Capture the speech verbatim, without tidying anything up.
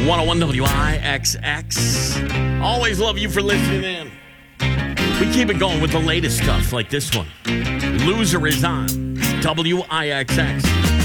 one oh one W I X X. Always love you for listening in. We keep it going with the latest stuff like this one. Loser is on W I X X.